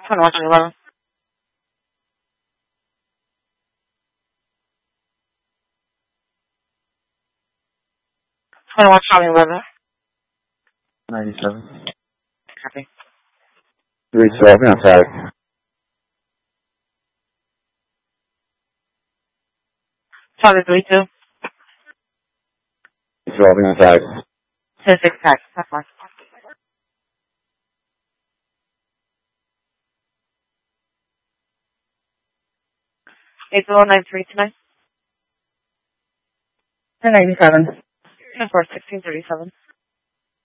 2111. 21 Charlie 11. 97. Copy. 312 outside. Charlie 32. 12 outside. 10-6 tax. That's fine. 8093 tonight. 1097. 10-4 1637.